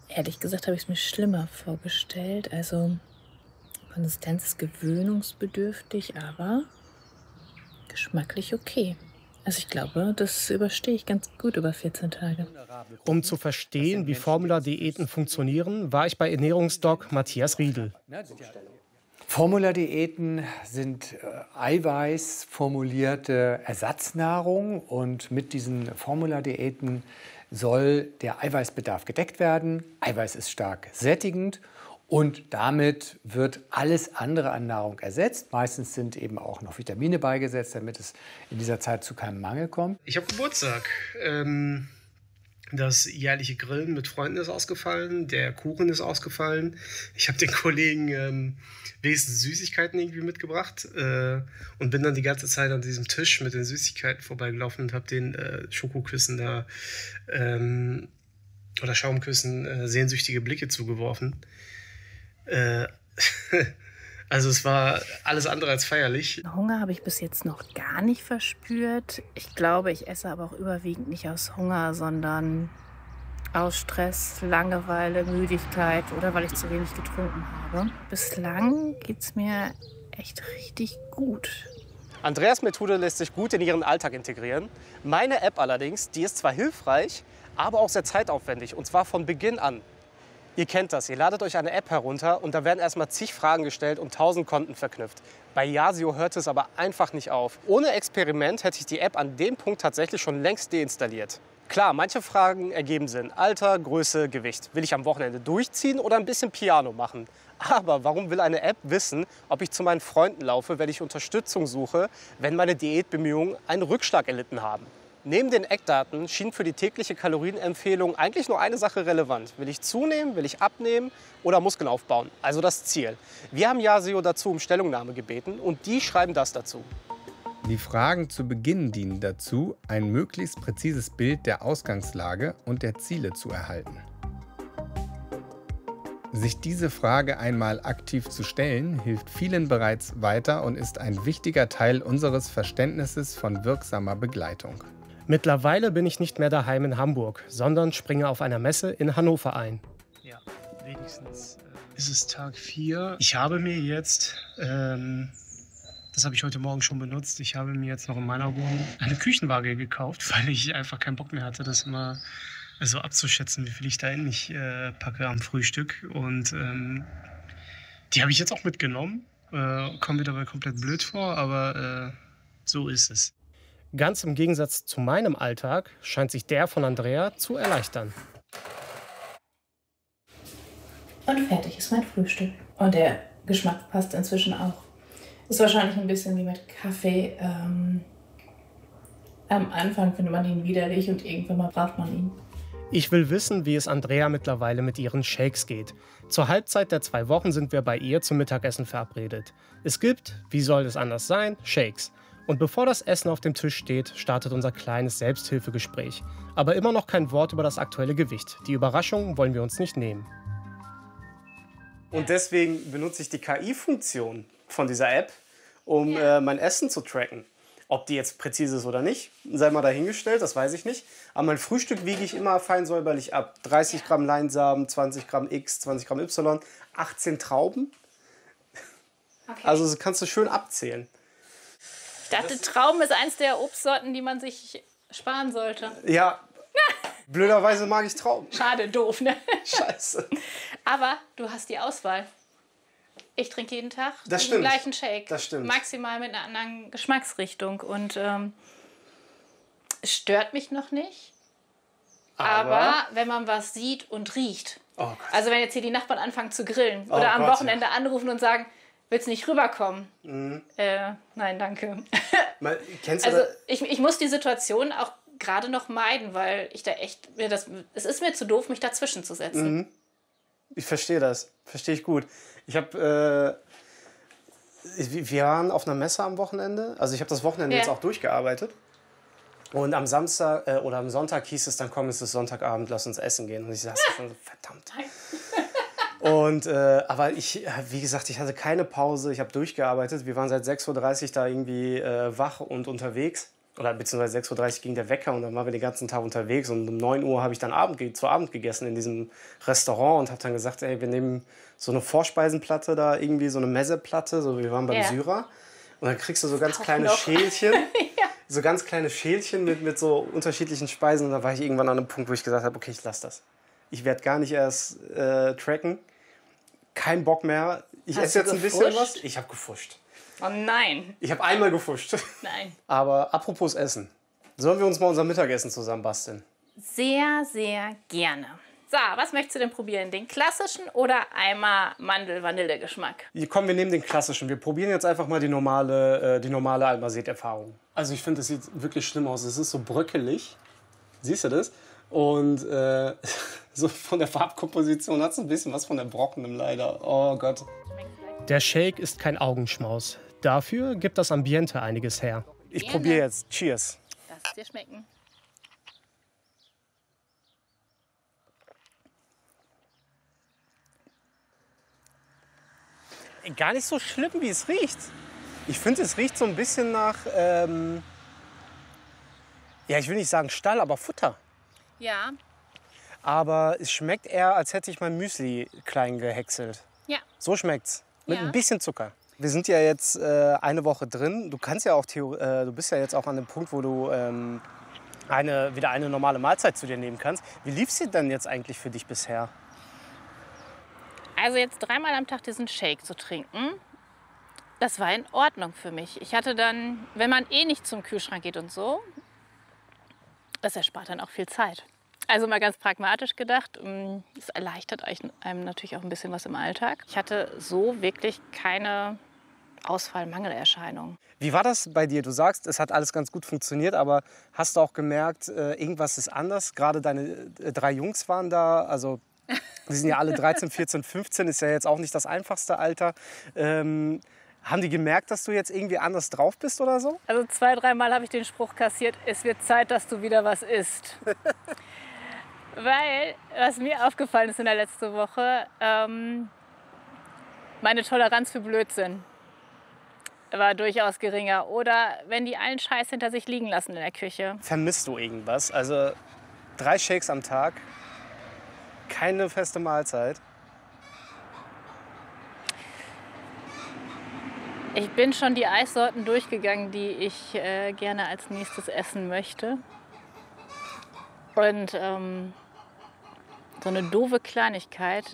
Ehrlich gesagt habe ich es mir schlimmer vorgestellt. Also, Konsistenz ist gewöhnungsbedürftig, aber geschmacklich okay. Also ich glaube, das überstehe ich ganz gut über 14 Tage. Um zu verstehen, wie Formula-Diäten funktionieren, war ich bei Ernährungsdoc Matthias Riedel. Formula-Diäten sind eiweißformulierte Ersatznahrung und mit diesen Formula-Diäten soll der Eiweißbedarf gedeckt werden. Eiweiß ist stark sättigend und damit wird alles andere an Nahrung ersetzt. Meistens sind eben auch noch Vitamine beigesetzt, damit es in dieser Zeit zu keinem Mangel kommt. Ich habe Geburtstag. Das jährliche Grillen mit Freunden ist ausgefallen, der Kuchen ist ausgefallen. Ich habe den Kollegen wenigstens Süßigkeiten irgendwie mitgebracht und bin dann die ganze Zeit an diesem Tisch mit den Süßigkeiten vorbeigelaufen und habe den Schokoküssen da oder Schaumküssen sehnsüchtige Blicke zugeworfen. Äh, Also es war alles andere als feierlich. Hunger habe ich bis jetzt noch gar nicht verspürt. Ich glaube, ich esse aber auch überwiegend nicht aus Hunger, sondern aus Stress, Langeweile, Müdigkeit oder weil ich zu wenig getrunken habe. Bislang geht es mir echt richtig gut. Andreas Methode lässt sich gut in ihren Alltag integrieren. Meine App allerdings, die ist zwar hilfreich, aber auch sehr zeitaufwendig und zwar von Beginn an. Ihr kennt das, ihr ladet euch eine App herunter und da werden erstmal zig Fragen gestellt und 1000 Konten verknüpft. Bei Yasio hört es aber einfach nicht auf. Ohne Experiment hätte ich die App an dem Punkt tatsächlich schon längst deinstalliert. Klar, manche Fragen ergeben Sinn. Alter, Größe, Gewicht. Will ich am Wochenende durchziehen oder ein bisschen Piano machen? Aber warum will eine App wissen, ob ich zu meinen Freunden laufe, wenn ich Unterstützung suche, wenn meine Diätbemühungen einen Rückschlag erlitten haben? Neben den Eckdaten schien für die tägliche Kalorienempfehlung eigentlich nur eine Sache relevant. Will ich zunehmen, will ich abnehmen oder Muskeln aufbauen? Also das Ziel. Wir haben Yasio dazu um Stellungnahme gebeten und die schreiben das dazu. Die Fragen zu Beginn dienen dazu, ein möglichst präzises Bild der Ausgangslage und der Ziele zu erhalten. Sich diese Frage einmal aktiv zu stellen, hilft vielen bereits weiter und ist ein wichtiger Teil unseres Verständnisses von wirksamer Begleitung. Mittlerweile bin ich nicht mehr daheim in Hamburg, sondern springe auf einer Messe in Hannover ein. Ja, wenigstens ist es Tag 4. Ich habe mir jetzt, das habe ich heute Morgen schon benutzt, ich habe mir jetzt noch in meiner Wohnung eine Küchenwaage gekauft, weil ich einfach keinen Bock mehr hatte, das immer so abzuschätzen, wie viel ich da endlich packe am Frühstück. Und die habe ich jetzt auch mitgenommen. Kommt mir dabei komplett blöd vor, aber so ist es. Ganz im Gegensatz zu meinem Alltag scheint sich der von Andrea zu erleichtern. Und fertig ist mein Frühstück. Und der Geschmack passt inzwischen auch. Ist wahrscheinlich ein bisschen wie mit Kaffee. Am Anfang findet man ihn widerlich und irgendwann mal braucht man ihn. Ich will wissen, wie es Andrea mittlerweile mit ihren Shakes geht. Zur Halbzeit der 2 Wochen sind wir bei ihr zum Mittagessen verabredet. Es gibt, wie soll es anders sein, Shakes. Und bevor das Essen auf dem Tisch steht, startet unser kleines Selbsthilfegespräch. Aber immer noch kein Wort über das aktuelle Gewicht. Die Überraschung wollen wir uns nicht nehmen. Und deswegen benutze ich die KI-Funktion von dieser App, um mein Essen zu tracken. Ob die jetzt präzise ist oder nicht, sei mal dahingestellt, das weiß ich nicht. Aber mein Frühstück wiege ich immer fein säuberlich ab. 30 Gramm Leinsamen, 20 Gramm X, 20 Gramm Y, 18 Trauben. Okay. Also das kannst du schön abzählen. Ich dachte, Trauben ist eins der Obstsorten, die man sich sparen sollte. Ja, blöderweise mag ich Trauben. Schade, doof, ne? Scheiße. Aber du hast die Auswahl. Ich trinke jeden Tag den gleichen Shake. Das stimmt. Maximal mit einer anderen Geschmacksrichtung. Und es stört mich noch nicht. Aber wenn man was sieht und riecht. Oh Gott. Also wenn jetzt hier die Nachbarn anfangen zu grillen oder am Wochenende anrufen und sagen, willst du nicht rüberkommen? Mhm. Nein, danke. Kennst du also ich muss die Situation auch gerade noch meiden, weil ich da echt, es ist mir zu doof, mich dazwischen zu setzen. Mhm. Ich verstehe das. Verstehe ich gut. Wir waren auf einer Messe am Wochenende. Also ich habe das Wochenende jetzt auch durchgearbeitet. Und am Samstag oder am Sonntag hieß es dann, komm, es ist Sonntagabend, lass uns essen gehen. Und ich saß schon so, verdammt. Und, aber wie gesagt, ich hatte keine Pause. Ich habe durchgearbeitet. Wir waren seit 6:30 Uhr da irgendwie wach und unterwegs. Oder beziehungsweise 6:30 Uhr ging der Wecker und dann waren wir den ganzen Tag unterwegs. Und um 9 Uhr habe ich dann zu Abend gegessen in diesem Restaurant und habe dann gesagt, ey, wir nehmen so eine Vorspeisenplatte da, irgendwie so eine Messeplatte, so wie wir waren beim Syrer. Und dann kriegst du so ganz kleine Schälchen, so ganz kleine Schälchen mit so unterschiedlichen Speisen. Und da war ich irgendwann an einem Punkt, wo ich gesagt habe, okay, ich lasse das. Ich werde gar nicht erst tracken. Kein Bock mehr. Ich esse jetzt ein bisschen was. Ich habe gefuscht. Oh nein. Ich habe einmal gefuscht. Nein. Aber apropos Essen. Sollen wir uns mal unser Mittagessen zusammen basteln? Sehr, sehr gerne. So, was möchtest du denn probieren? Den klassischen oder einmal Mandel-Vanille-Geschmack? Komm, wir nehmen den klassischen. Wir probieren jetzt einfach mal die normale Almased-Erfahrung. Also ich finde, das sieht wirklich schlimm aus. Es ist so bröckelig. Siehst du das? Und so von der Farbkomposition hat es ein bisschen was von Erbrochenem leider. Oh Gott. Der Shake ist kein Augenschmaus. Dafür gibt das Ambiente einiges her. Ich probiere jetzt. Cheers. Lass es dir schmecken. Gar nicht so schlimm, wie es riecht. Ich finde, es riecht so ein bisschen nach, ich will nicht sagen Stall, aber Futter. Ja. Aber es schmeckt eher, als hätte ich mein Müsli klein gehäckselt. Ja. So schmeckt's. Mit Ja. ein bisschen Zucker. Wir sind ja jetzt eine Woche drin. Du kannst ja auch, du bist ja jetzt auch an dem Punkt, wo du wieder eine normale Mahlzeit zu dir nehmen kannst. Wie lief sie denn jetzt eigentlich für dich bisher? Also jetzt 3-mal am Tag diesen Shake zu trinken, das war in Ordnung für mich. Ich hatte dann, wenn man eh nicht zum Kühlschrank geht und so, das erspart dann auch viel Zeit. Also mal ganz pragmatisch gedacht, es erleichtert einem natürlich auch ein bisschen was im Alltag. Ich hatte so wirklich keine Ausfall-Mangelerscheinungen. Wie war das bei dir? Du sagst, es hat alles ganz gut funktioniert, aber hast du auch gemerkt, irgendwas ist anders? Gerade deine 3 Jungs waren da, also die sind ja alle 13, 14, 15, ist ja jetzt auch nicht das einfachste Alter. Haben die gemerkt, dass du jetzt irgendwie anders drauf bist oder so? Also 2-, 3-mal habe ich den Spruch kassiert, es wird Zeit, dass du wieder was isst. Weil, was mir aufgefallen ist in der letzten Woche, meine Toleranz für Blödsinn war durchaus geringer. Oder wenn die allen Scheiß hinter sich liegen lassen in der Küche. Vermisst du irgendwas? Also 3 Shakes am Tag, keine feste Mahlzeit. Ich bin schon die Eissorten durchgegangen, die ich gerne als nächstes essen möchte. Und so eine doofe Kleinigkeit.